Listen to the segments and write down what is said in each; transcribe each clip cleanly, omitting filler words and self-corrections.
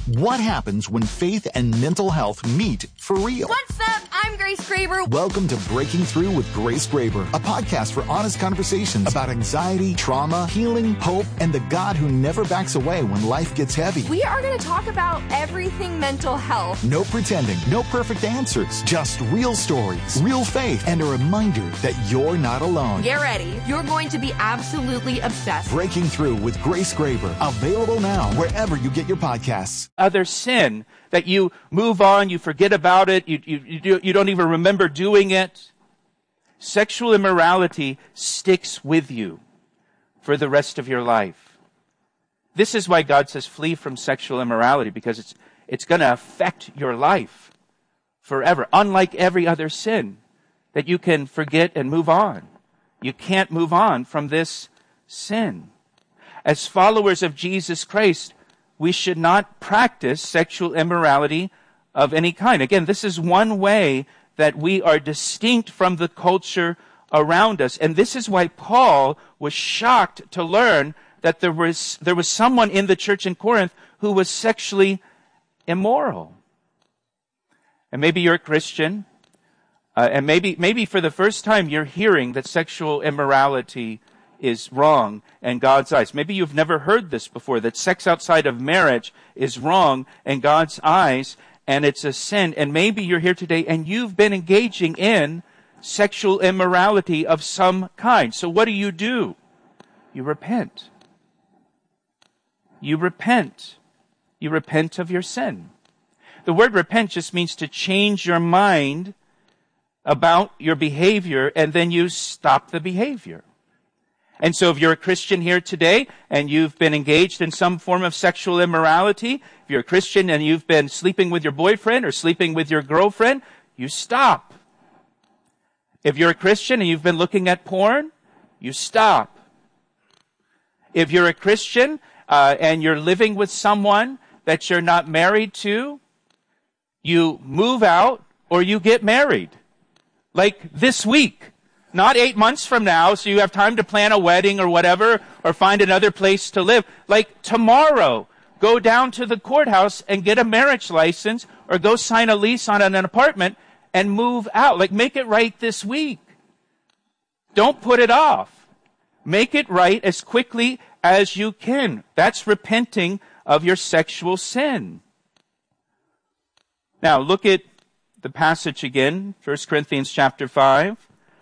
What happens when faith and mental health meet for real? What's up? I'm Grace Graber. Welcome to Breaking Through with Grace Graber, a podcast for honest conversations about anxiety, trauma, healing, hope, and the God who never backs away when life gets heavy. We are going to talk about everything mental health. No pretending, no perfect answers, just real stories, real faith, and a reminder that you're not alone. Get ready. You're going to be absolutely obsessed. Breaking Through with Grace Graber, available now wherever you get your podcasts. Other sin that you move on, you forget about it, you don't even remember doing it. Sexual immorality sticks with you for the rest of your life. This is why God says flee from sexual immorality, because it's going to affect your life forever. Unlike every other sin that you can forget and move on. You can't move on from this sin. As followers of Jesus Christ, we should not practice sexual immorality of any kind. Again, this is one way that we are distinct from the culture around us. And this is why Paul was shocked to learn that there was someone in the church in Corinth who was sexually immoral. And maybe you're a Christian, and maybe for the first time you're hearing that sexual immorality is wrong in God's eyes. Maybe you've never heard this before, that sex outside of marriage is wrong in God's eyes, and it's a sin. And maybe you're here today and you've been engaging in sexual immorality of some kind. So what do? You repent. You repent. You repent of your sin. The word repent just means to change your mind about your behavior, and then you stop the behavior. And so if you're a Christian here today and you've been engaged in some form of sexual immorality, if you're a Christian and you've been sleeping with your boyfriend or sleeping with your girlfriend, you stop. If you're a Christian and you've been looking at porn, you stop. If you're a Christian and you're living with someone that you're not married to, you move out or you get married. Like this week. Not 8 months from now, so you have time to plan a wedding or whatever, or find another place to live. Like tomorrow, go down to the courthouse and get a marriage license, or go sign a lease on an apartment and move out. Like, make it right this week. Don't put it off. Make it right as quickly as you can. That's repenting of your sexual sin. Now, look at the passage again, 1 Corinthians chapter 5.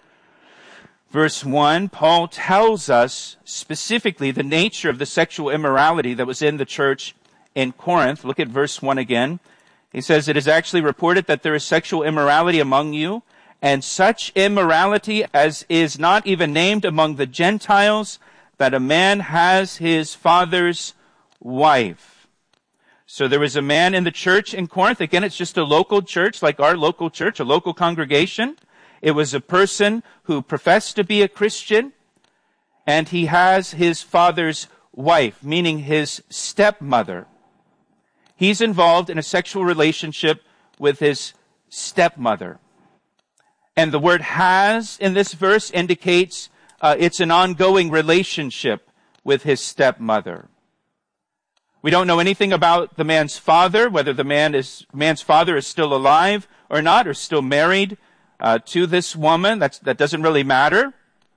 Verse 1, Paul tells us specifically the nature of the sexual immorality that was in the church in Corinth. Look at verse 1 again. He says, "It is actually reported that there is sexual immorality among you, and such immorality as is not even named among the Gentiles, that a man has his father's wife." So there was a man in the church in Corinth. Again, it's just a local church, like our local church, a local congregation. It was a person who professed to be a Christian, and he has his father's wife, meaning his stepmother. He's involved in a sexual relationship with his stepmother. And the word "has" in this verse indicates it's an ongoing relationship with his stepmother. We don't know anything about the man's father, whether the man's father is still alive or not, or still married to this woman. That doesn't really matter.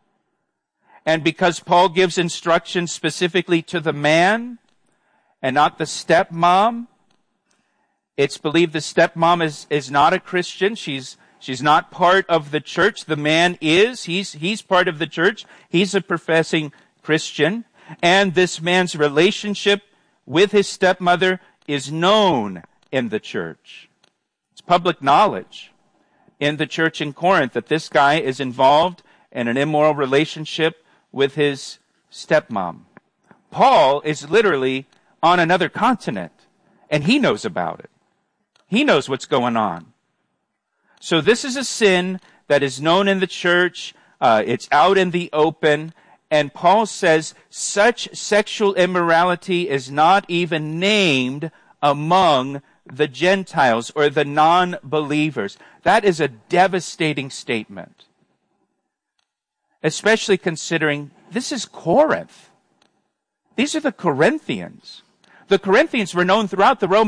And because Paul gives instructions specifically to the man and not the stepmom, it's believed the stepmom is not a Christian. She's not part of the church. The man is. He's part of the church. He's a professing Christian. And this man's relationship with his stepmother is known in the church. It's public knowledge in the church in Corinth that this guy is involved in an immoral relationship with his stepmom. Paul is literally on another continent, and he knows about it. He knows what's going on. So this is a sin that is known in the church. It's out in the open. And Paul says such sexual immorality is not even named among the Gentiles or the non-believers. That is a devastating statement. Especially considering this is Corinth. These are the Corinthians. The Corinthians were known throughout the Roman